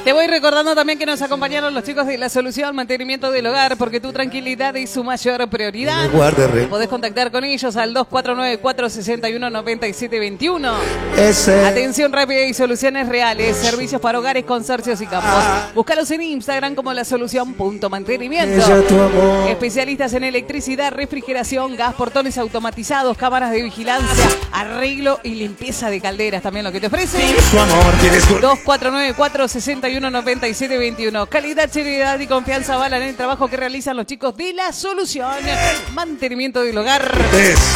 Te voy recordando también que nos acompañaron los chicos de La Solución Mantenimiento del Hogar, porque tu tranquilidad es su mayor prioridad. Podés contactar con ellos al 2494-619721. Atención rápida y soluciones reales. Servicios para hogares, consorcios y campos. Búscalos en Instagram como lasolucion.mantenimiento. Especialistas en electricidad, refrigeración, gas, portones automatizados, cámaras de vigilancia, arreglo y limpieza de calderas. También lo que te ofrece. 2494-619721. Calidad, seriedad y confianza avalan el trabajo que realizan los chicos de La Solución Mantenimiento del Hogar.